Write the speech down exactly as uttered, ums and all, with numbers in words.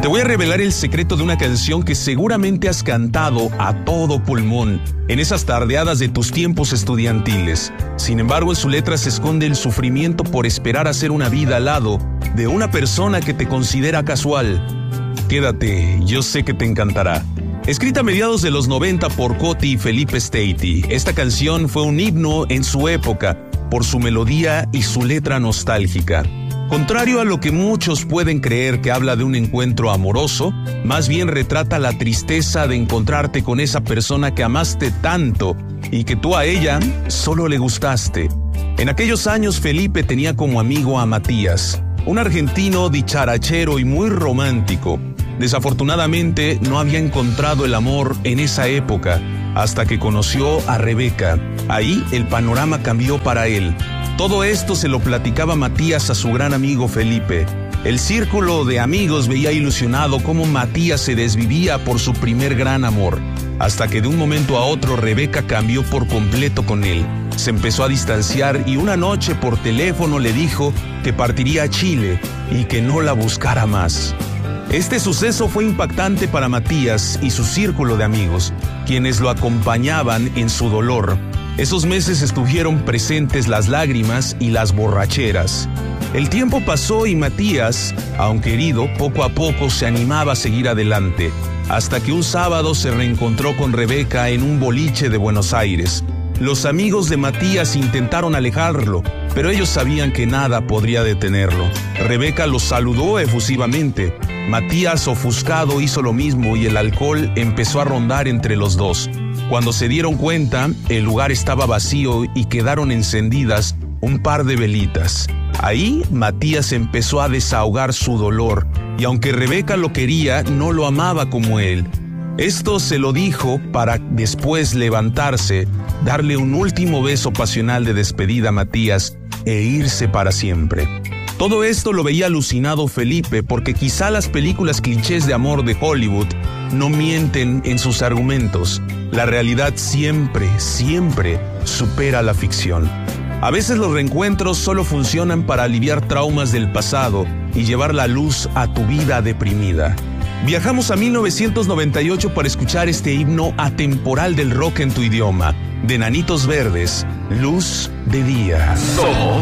Te voy a revelar el secreto de una canción que seguramente has cantado a todo pulmón en esas tardeadas de tus tiempos estudiantiles. Sin embargo, en su letra se esconde el sufrimiento por esperar hacer una vida al lado de una persona que te considera casual. Quédate, yo sé que te encantará. Escrita a mediados de los noventa por Coti y Felipe Stati, esta canción fue un himno en su época por su melodía y su letra nostálgica. Contrario a lo que muchos pueden creer que habla de un encuentro amoroso, más bien retrata la tristeza de encontrarte con esa persona que amaste tanto y que tú a ella solo le gustaste. En aquellos años Felipe tenía como amigo a Matías, un argentino dicharachero y muy romántico. Desafortunadamente no había encontrado el amor en esa época hasta que conoció a Rebeca. Ahí el panorama cambió para él. Todo esto se lo platicaba Matías a su gran amigo Felipe. El círculo de amigos veía ilusionado cómo Matías se desvivía por su primer gran amor, hasta que de un momento a otro Rebeca cambió por completo con él. Se empezó a distanciar y una noche por teléfono le dijo que partiría a Chile y que no la buscara más. Este suceso fue impactante para Matías y su círculo de amigos, quienes lo acompañaban en su dolor. Esos meses estuvieron presentes las lágrimas y las borracheras. El tiempo pasó y Matías, aunque herido, poco a poco se animaba a seguir adelante, hasta que un sábado se reencontró con Rebeca en un boliche de Buenos Aires. Los amigos de Matías intentaron alejarlo, pero ellos sabían que nada podría detenerlo. Rebeca los saludó efusivamente. Matías, ofuscado, hizo lo mismo y el alcohol empezó a rondar entre los dos. Cuando se dieron cuenta, el lugar estaba vacío y quedaron encendidas un par de velitas. Ahí, Matías empezó a desahogar su dolor, y aunque Rebeca lo quería, no lo amaba como él. Esto se lo dijo para después levantarse, darle un último beso pasional de despedida a Matías e irse para siempre. Todo esto lo veía alucinado Felipe, porque quizá las películas clichés de amor de Hollywood no mienten en sus argumentos. La realidad siempre, siempre supera la ficción. A veces los reencuentros solo funcionan para aliviar traumas del pasado y llevar la luz a tu vida deprimida. Viajamos a mil novecientos noventa y ocho para escuchar este himno atemporal del rock en tu idioma, de Nanitos Verdes, Luz de Día. Somos